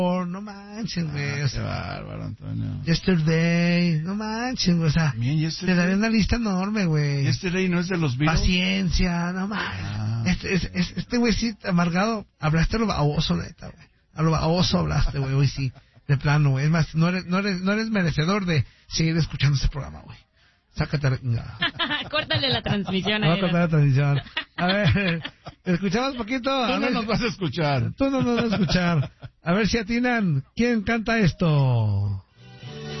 No manches, güey. Qué bárbaro, Antonio. Yesterday, no manches, güey. O sea, Bien, te daré una lista enorme, güey. Yesterday no es de los Beatles. Paciencia, no manches. Este güey sí, amargado. Hablaste a lo baboso, neta, güey. A lo baboso hablaste, güey, hoy sí. De plano, güey. Es más, no eres merecedor de seguir escuchando este programa, güey. Sácate. No. Córtale la transmisión. Voy a cortar la transmisión. A ver, ¿escuchamos poquito? Tú no nos vas a escuchar. Tú no nos vas a escuchar. A ver si atinan. ¿Quién canta esto?